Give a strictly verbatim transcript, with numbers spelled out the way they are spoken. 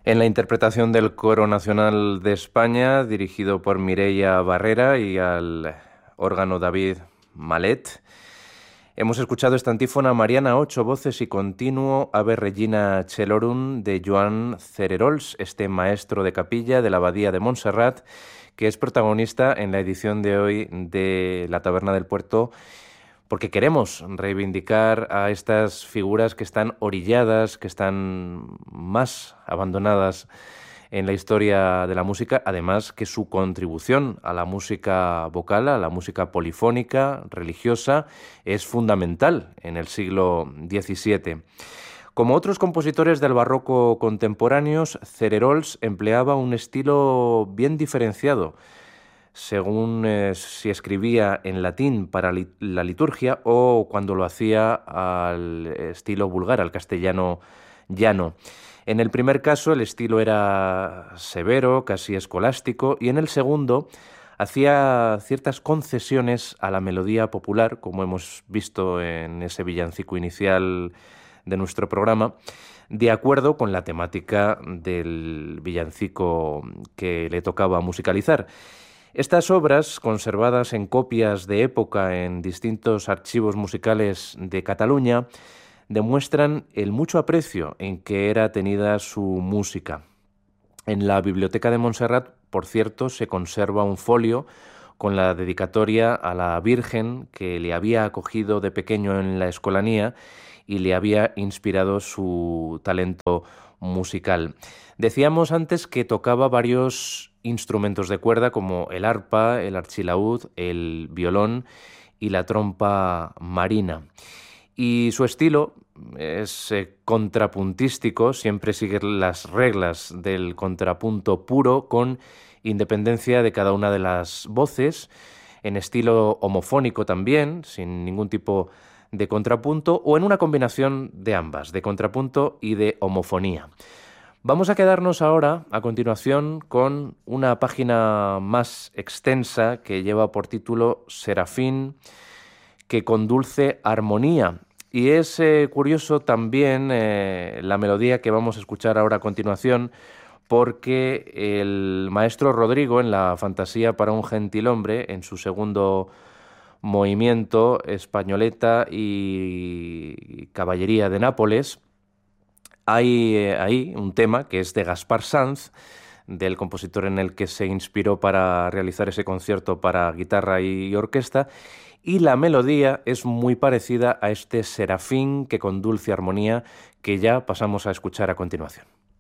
En la interpretación del Coro Nacional de España, dirigido por Mireia Barrera y al órgano David Malet, hemos escuchado esta antífona mariana, ocho voces y continuo Ave Regina Celorum de Joan Cererols, este maestro de capilla de la Abadía de Montserrat, que es protagonista en la edición de hoy de La Taberna del Puerto, porque queremos reivindicar a estas figuras que están orilladas, que están más abandonadas en la historia de la música, además que su contribución a la música vocal, a la música polifónica, religiosa, es fundamental en el siglo diecisiete. Como otros compositores del barroco contemporáneos, Cererols empleaba un estilo bien diferenciado, según eh, si escribía en latín para li- la liturgia o cuando lo hacía al estilo vulgar, al castellano llano. En el primer caso el estilo era severo, casi escolástico, y en el segundo hacía ciertas concesiones a la melodía popular, como hemos visto en ese villancico inicial de nuestro programa, de acuerdo con la temática del villancico que le tocaba musicalizar. Estas obras, conservadas en copias de época en distintos archivos musicales de Cataluña, demuestran el mucho aprecio en que era tenida su música. En la Biblioteca de Montserrat, por cierto, se conserva un folio con la dedicatoria a la Virgen que le había acogido de pequeño en la escolanía y le había inspirado su talento musical. Decíamos antes que tocaba varios instrumentos de cuerda como el arpa, el archilaúd, el violón y la trompa marina. Y su estilo es eh, contrapuntístico, siempre sigue las reglas del contrapunto puro con independencia de cada una de las voces, en estilo homofónico también, sin ningún tipo de contrapunto, o en una combinación de ambas, de contrapunto y de homofonía. Vamos a quedarnos ahora, a continuación, con una página más extensa que lleva por título Serafín, que con dulce armonía. Y es eh, curioso también eh, la melodía que vamos a escuchar ahora a continuación, porque el maestro Rodrigo, en la Fantasía para un gentilhombre, en su segundo movimiento, Españoleta y Caballería de Nápoles, hay eh, ahí un tema que es de Gaspar Sanz, del compositor en el que se inspiró para realizar ese concierto para guitarra y orquesta, y la melodía es muy parecida a este Serafín que con dulce armonía que ya pasamos a escuchar a continuación.